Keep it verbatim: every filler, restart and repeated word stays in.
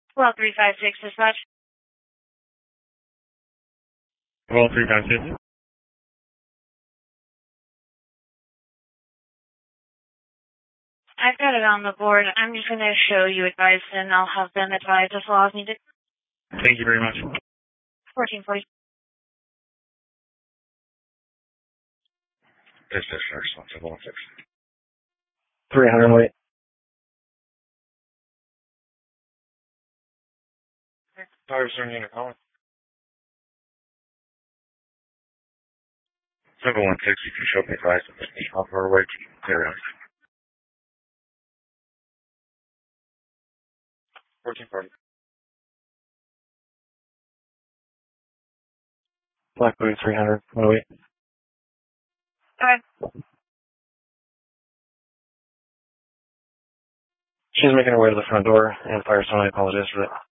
twelve three five six dispatch. twelve three five six. I've got it on the board. I'm just going to show you advice, and I'll have them advise as well as needed. Thank you very much. fourteen forty. This is response seven one six. three hundred wait. Firestone unit calling. seven one six, you can show me advice of the off our way to clear out. fourteen forty. Blackberry three hundred, one oh eight. Okay. She's making her way to the front door, and Firestone, I apologize for that.